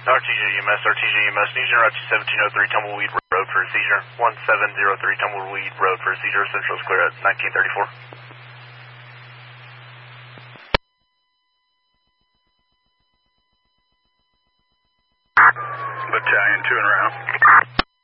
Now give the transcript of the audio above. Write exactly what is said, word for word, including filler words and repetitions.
R T J E M S, R T J E M S, news route to seventeen oh three Tumbleweed Road for a seizure. one seven oh three Tumbleweed Road for a seizure. Central's clear at nineteen thirty-four. Battalion two and around.